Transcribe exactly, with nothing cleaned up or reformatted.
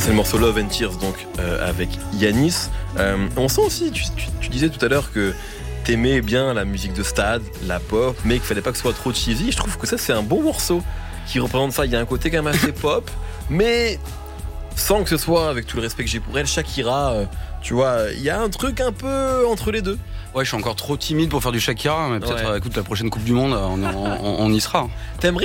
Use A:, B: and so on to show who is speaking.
A: C'est le morceau Love and Tears, donc euh, avec Yanis. Euh, on sent aussi, tu, tu, tu disais tout à l'heure que t'aimais bien la musique de stade, la pop, mais qu'il fallait pas que ce soit trop cheesy. Je trouve que ça, c'est un bon morceau qui représente ça. Il y a un côté quand même assez pop, mais sans que ce soit, avec tout le respect que j'ai pour elle, Shakira, euh, tu vois, il y a un truc un peu entre les deux.
B: Ouais, je suis encore trop timide pour faire du Shakira, mais peut-être,
A: Ouais.
B: euh, écoute, la prochaine Coupe du Monde, on, on, on, on y sera.
A: T'aimerais